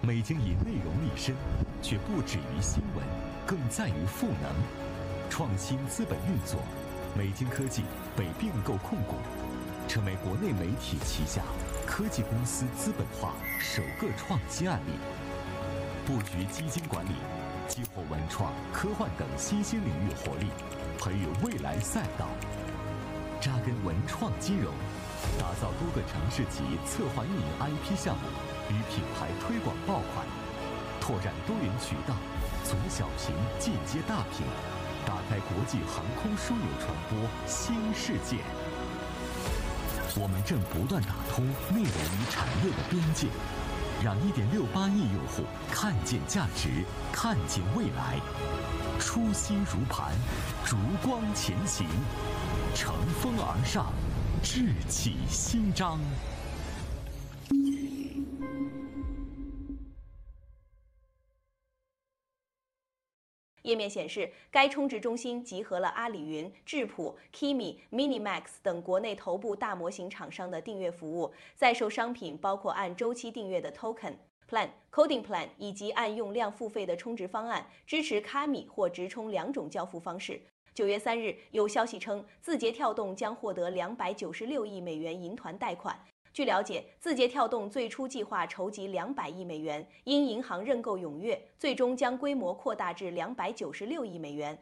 美经以内容立身，却不止于新闻，更在于赋能。创新资本运作，美经科技被并购控股，成为国内媒体旗下科技公司资本化首个创新案例。布局基金管理，激活文创、科幻等新兴领域活力，培育未来赛道。扎根文创金融，打造多个城市级策划运营 IP 项目与品牌推广爆款，拓展多元渠道，从小屏进阶大屏，打开国际航空枢纽传播新世界。我们正不断打通内容与产业的边界，让1.68亿用户看见价值，看见未来。初心如磐，烛光前行，乘风而上，志气新章。 页面显示，该充值中心集合了阿里云、智谱、Kimi、Minimax 等国内头部大模型厂商的订阅服务，在售商品包括按周期订阅的 Token、Plan、Coding Plan 以及按用量付费的充值方案，支持卡米或直充2种交付方式。9月3日，有消息称，字节跳动将获得296亿美元银团贷款。据了解，字节跳动最初计划筹集200亿美元，因银行认购踊跃，最终将规模扩大至296亿美元，